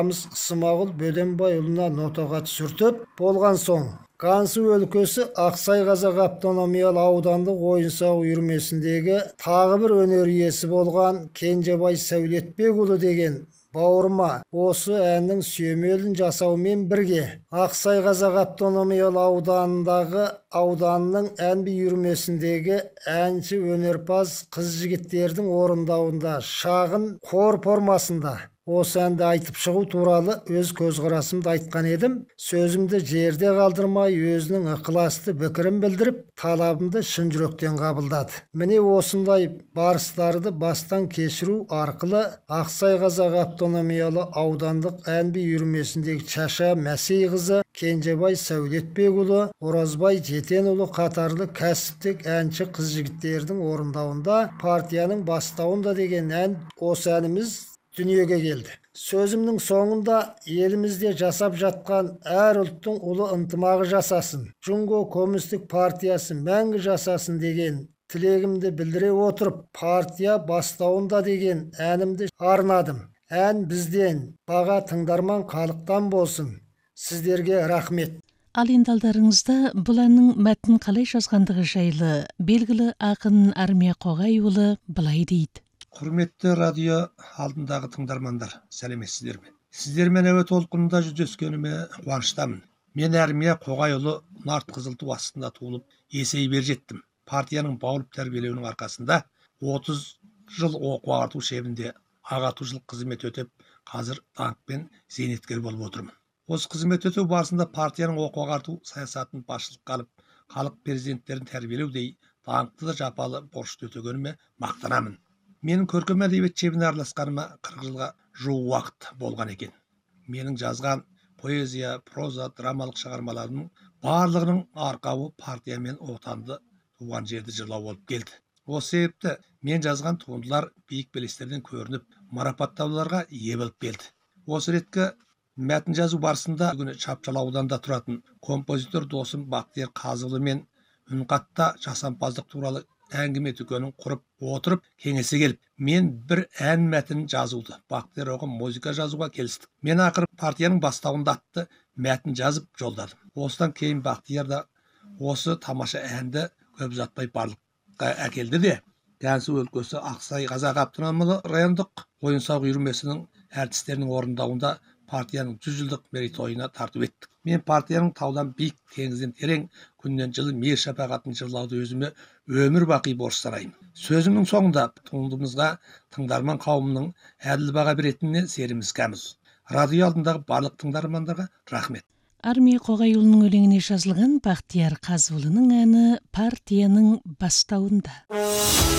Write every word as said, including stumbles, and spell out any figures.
Ысымағұл Бөденбайұлына нотаға түсіртіп, болған соң Gansu өлкөсі Ақсай Қазақ автономиялы аудандық ойын-сауық үйірмесіндегі тағы бір өнер иесі болған Кенжебай Сәулетбекұлы деген бауырыма осы әннің сүйемелін жасаумен бірге Ақсай Қазақ автономиялы ауданындағы ауданның ән би үйірмесіндегі әнші өнерпаз қыз-жігіттердің орындауында шағын хор формасында осы әнді айтып шығу туралы өз көзқарасымды айтқан едім. Сөзімді жерде қалдырмай өзінің ықыласты пікірін білдіріп, талабымды шын жүректен қабылдады. Міне осындай барыстарды бастан кешіру арқылы Ақсай Қазақ автономиялы аудандық ән би үйірмесіндегі Чаша Мәсейқызы, Кенжебай Сәулетбекұлы, Оразбай Жетенұлы қатарлы кәсіптік әнші қыз-жігіттердің орындауында партияның бастауында деген ән осы әніміз дүниеге келді. Сөзімнің соңында елімізде жасап жатқан әр ұлттың ұлы ынтымағы жасасын, Джунго Коммунистік партиясы мәңгі жасасын деген тілегімді білдіре отырып, партия бастауында деген әнімді арнадым. Ән бізден, баға тыңдарман халықтан болсын. Сіздерге рахмет. Ал енді алдарыңызда бұл әннің мәтін қалай жазғандығы жайлы белгілі ақын Армия Қоғайұлы былай дейді. Құрметті радио алдындағы тыңдармандар, сәлеметсіздер ме? Сіздермен әуе толқынында жүздескеніме қуаныштамын. Мен Армия Қоғайұлы Нартқызыл ту астында туылып, есей бер жеттім. Партияның баулып тәрбиелеуінің арқасында отыз жыл оқу ағарту шебінде ағартушылық қызмет өтеп, қазір даңқпен зейнеткер болып отырмын. Осы қызмет өту барысында партияның оқу ағарту саясатын басшылыққа алып, халық перзенттерін тәрбиелеудей даңқты да жапалы борышты өтегеніме мақтанамын. Менің көркем әдебиет шебіне араласқаныма қырық жылға жуық уақыт болған екен. Менің жазған поэзия, проза, драмалық шығармаларымның барлығының арқауы партия мен отанды, туған жерді жырлау болып келді. Осы себепті мен жазған туындылар биік белестерден көрініп, марапаттауларға ие болып келді. Осы реткі мәтін жазу барысында күні Шапшал ауданында тұратын композитор досым Бақтияр Қазылы мен үнқатта жасампаздық туралы әңгіме дүкенін құрып отырып кеңесе келіп, мен бір ән мәтінін жазуды, Бақтияр оған музыка жазуға келістік. Мен ақыры партияның бастауында атты мәтін жазып жолдадым. Осыдан кейін Бақтияр да осы тамаша әнді көп ұзатпай барлыққа әкелді де, Gansu өлкөсі Ақсай Қазақ автономиялы райондық ойын-сауық үйірмесінің әртістерінің орындауында партияның жүз жылдық мерейтойына тарту еттік. Мен партияның таудан биік, теңізден терең, күннен жылы мейір шапағатын жырлауды өзіме өмір бақи борыш санаймын. Сөзімнің соңында туындымызға тыңдарман қауымның әділ баға беретініне сеніміміз кәміл. Радио алдындағы барлық тыңдармандарға рахмет. Армия Қоғайұлының өлеңіне жазылған Бақтияр Қазылының әні партияның бастауында.